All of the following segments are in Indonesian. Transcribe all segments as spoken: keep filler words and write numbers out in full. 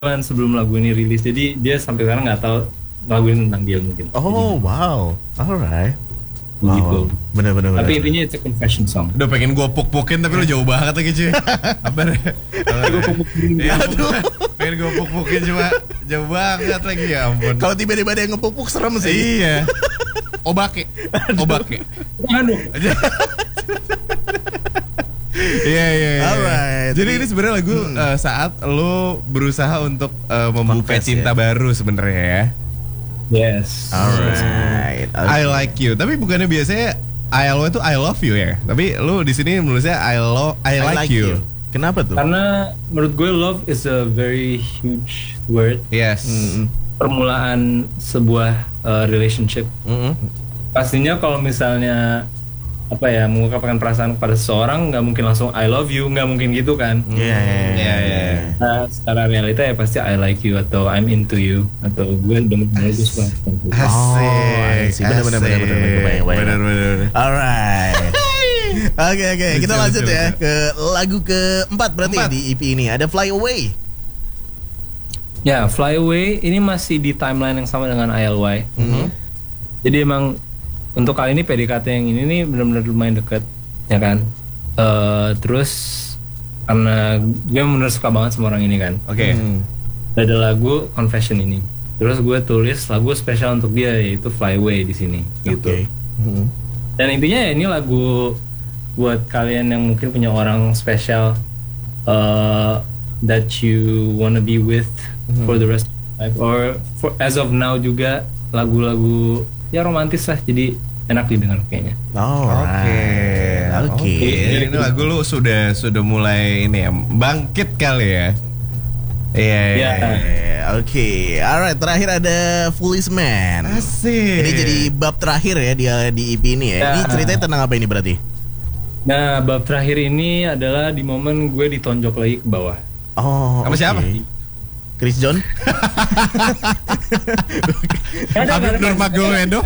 bulan sebelum lagu ini rilis, jadi dia sampai sekarang nggak tahu lagu ini tentang dia mungkin. Oh jadi, wow, alright. Gitu. Wow, bener-bener. Tapi intinya it's a confession song. Udah pengen gue puk-pukin tapi lu jauh banget lagi cuy. Kabar ya? Gue puk-pukin. Ya, aduh. Pengen gue puk-pukin cuma jauh banget lagi, ya ampun. Kalau tiba-tiba ada yang ngepupuk serem sih. Iya. Obake. Obake. Aduh. Iya iya iya. Alright. Jadi ini sebenarnya lagu Hmm. uh, saat lo berusaha untuk uh, membuka Confess, cinta ya? baru sebenarnya ya. Yes. Alright. I like you. Tapi bukannya biasanya I love itu I love you ya. Tapi lu di sini menulisnya I love I, like, you. Kenapa tuh? Karena menurut gue love is a very huge word. Yes. Mm-mm. Permulaan sebuah uh, relationship. Mm-mm. Pastinya kalau misalnya apa ya mengungkapkan perasaan kepada seseorang nggak mungkin langsung I love you, nggak mungkin gitu kan. Iya, Iya, iya. Nah, secara realita ya pasti I like you atau I'm into you atau gue demen banget gue suka sama you. I see. Bener, bener, bener, bener, bener, kebayang, kebayang. Bener bener bener. Alright. Oke oke, kita Lucu, lanjut lucu, ya lucu. ke lagu keempat berarti Empat. di E P ini ada Fly Away. Ya, Fly Away ini masih di timeline yang sama dengan I L Y. Mhm. Jadi emang untuk kali ini P D K T yang ini nih benar-benar lumayan deket, ya kan. Eh, terus karena gue bener suka banget sama orang ini kan. Oke. Hmm. Ada lagu Confession ini. Terus gue tulis lagu spesial untuk dia yaitu Fly Away di sini, gitu. Oke. Mhm. Dan intinya ya ini lagu buat kalian yang mungkin punya orang spesial uh, that you wanna be with for the rest of your life, or for, as of now juga lagu-lagu ya romantis lah, jadi enak didengar kayaknya. Alright. Oke. Oke. Jadi ini lagu lu sudah sudah mulai ini ya bangkit kali ya. Iya iya. Ya. iya. Oke, alright. Terakhir ada Foolish Man. Asik. Ini jadi bab terakhir ya dia di E P ini ya. Ya. Ini ceritanya tentang apa ini berarti? Nah, bab terakhir ini adalah di momen gue ditonjok lagi ke bawah. Oh. Sama oke. siapa? Chris John. Habib Nurmagomedov.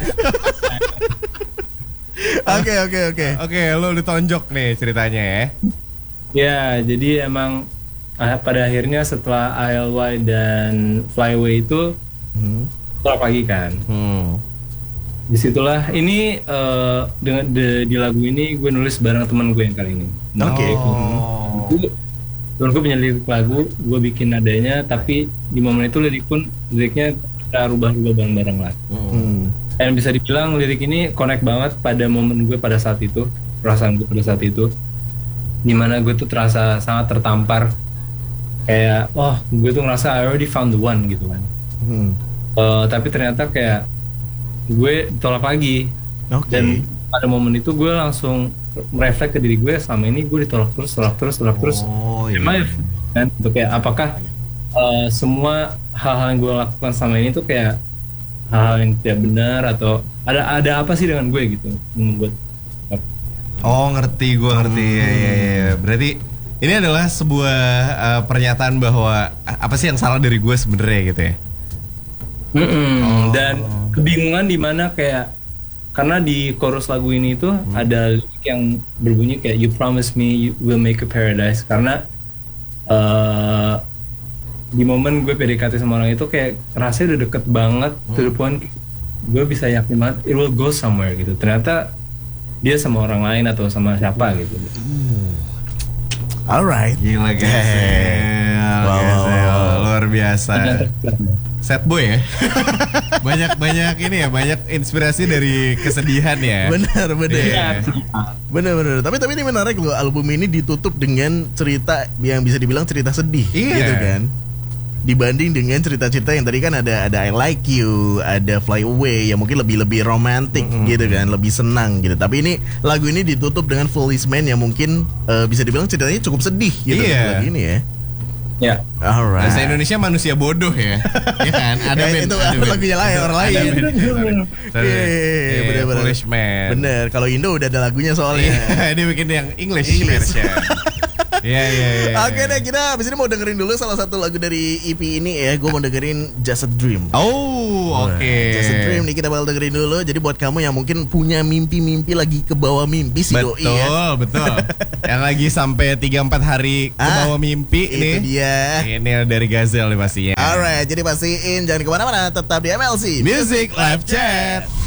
Oke oke oke. Oke, lu ditonjok nih ceritanya ya. Ya, jadi emang ah, pada akhirnya setelah I L Y dan Fly Away itu Hmm. tolak lagi kan. Hmm. Disitulah ini eh, dengan de- di lagu ini gue nulis bareng teman gue yang kali ini. Oke. Oh. Itu temen gue punya lirik lagu, gue bikin nadanya, tapi di momen itu lirik pun liriknya kita rubah-rubah bareng-bareng lah. Hmm. Dan bisa dibilang lirik ini connect banget pada momen gue pada saat itu, perasaan gue pada saat itu, dimana gue tuh terasa sangat tertampar, kayak, oh gue tuh ngerasa I already found the one gitu kan. Hmm. Eh, tapi ternyata kayak gue ditolak lagi. Oke. Dan pada momen itu gue langsung mereflek ke diri gue, selama ini gue ditolak terus, tolak terus, tolak terus. Oh iya. Emang kan, untuk kayak apakah uh, semua hal-hal yang gue lakukan selama ini tuh kayak hal-hal yang tidak benar, atau ada ada apa sih dengan gue gitu yang membuat Oh ngerti, gue ngerti. Iya iya iya. Berarti ini adalah sebuah uh, pernyataan bahwa uh, apa sih yang salah dari gue sebenarnya gitu ya. Mm-mm. Oh. Dan kebingungan di mana kayak karena di chorus lagu ini tuh ada lirik yang berbunyi kayak you promise me you will make a paradise, karena uh, di momen gue P D K T sama orang itu kayak rasanya udah deket banget to the point gue bisa yakin banget it will go somewhere gitu. Ternyata dia sama orang lain atau sama siapa gitu. Alright. Gila guys. Wow, wow, Gazel. wow. Luar biasa. Sad boy ya. banyak banyak ini ya, banyak inspirasi dari kesedihan ya. Benar benar. Iya. Benar benar. Tapi tapi ini menarik loh, album ini ditutup dengan cerita yang bisa dibilang cerita sedih, Iya. gitu kan? Dibanding dengan cerita-cerita yang tadi kan ada ada I Like You, ada Fly Away yang mungkin lebih lebih romantis gitu kan, lebih senang gitu. Tapi ini lagu ini ditutup dengan Foolish Man yang mungkin eh, bisa dibilang ceritanya cukup sedih gitu Iya. lagu ini ya. Ya. Alright. Bahasa Indonesia manusia bodoh ya. Iya kan? Ada Ya, band. itu ada band. lagunya lain, orang lain. Ada band. Sorry. Sorry. Iya, Iya, bener-bener. Foolish Man. Bener, kalau Indo udah ada lagunya soalnya. Iya, dia bikin yang English, English. version. Iya iya iya. Oke deh, kita abis ini mau dengerin dulu salah satu lagu dari E P ini ya. Gue mau dengerin Just a Dream. Oh, oke. Okay. Just a Dream nih kita bakal dengerin dulu. Jadi buat kamu yang mungkin punya mimpi-mimpi lagi ke bawah mimpi si betul, doi ya. Betul, yang lagi sampai tiga empat hari ke Ah, bawah mimpi itu nih. dia. Ini dari Gazel nih pastinya. Alright, jadi pastiin jangan kemana-mana, tetap di M L C Music Live Chat.